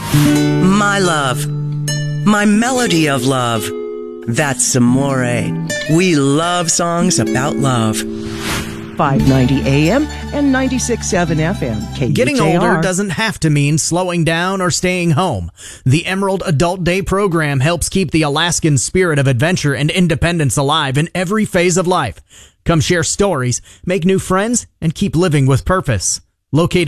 My love. My melody of love. That's Amore. We love songs about love. 590 AM and 96.7 FM. KUJR. Getting older doesn't have to mean slowing down or staying home. The Emerald Adult Day program helps keep the Alaskan spirit of adventure and independence alive in every phase of life. Come share stories, make new friends, and keep living with purpose. Located